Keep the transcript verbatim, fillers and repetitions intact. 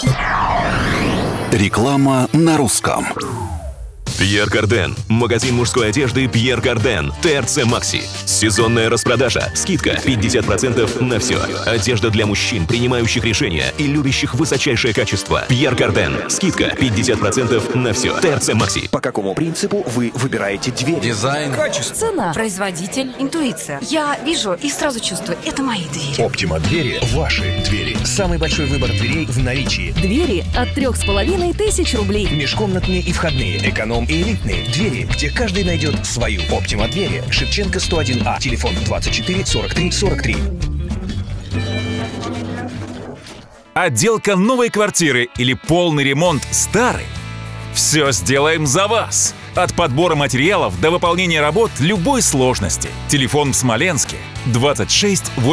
Реклама на русском. Пьер Карден. Магазин мужской одежды Пьер Карден. ТРЦ Макси. Сезонная распродажа. Скидка пятьдесят процентов на все. Одежда для мужчин, принимающих решения и любящих высочайшее качество. Пьер Карден. Скидка пятьдесят процентов на все. ТРЦ Макси. По какому принципу вы выбираете дверь? Дизайн, качество, цена, производитель, интуиция. Я вижу и сразу чувствую, это мои двери. Оптима двери – ваши двери. Самый большой выбор дверей в наличии. Двери от трех с половиной тысяч рублей. Межкомнатные и входные, эконом и элитные. Двери, где каждый найдет свою. Оптима двери. Шевченко сто один А. Телефон двадцать четыре сорок три сорок три. Отделка новой квартиры или полный ремонт старой? Все сделаем за вас. От подбора материалов до выполнения работ любой сложности. Телефон в Смоленске двадцать шесть